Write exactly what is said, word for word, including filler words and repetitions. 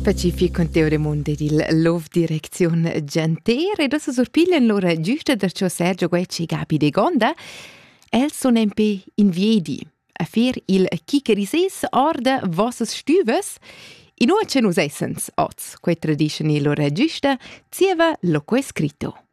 Pacific conteo de monde di lov direczione Gianter e adesso sorpigliano l'ora giusta da ciò Sergio Guecci e Gabi De Gonda. Els sono un po' in viedi a fare il chicherises orda vossas stüves. In noi ce nus essens oz, quei tradiscioni l'ora giusta, zieva lo quo è scritto.